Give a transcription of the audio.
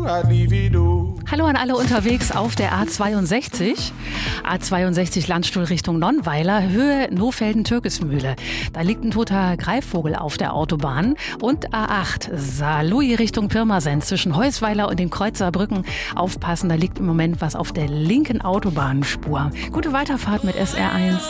Hallo an alle unterwegs auf der A62. A62 Landstuhl Richtung Nonnweiler, Höhe Nohfelden-Türkismühle. Da liegt ein toter Greifvogel auf der Autobahn. Und A8 Saarlouis Richtung Pirmasens zwischen Heusweiler und den Kreuzerbrücken. Aufpassen, da liegt im Moment was auf der linken Autobahnspur. Gute Weiterfahrt mit SR1.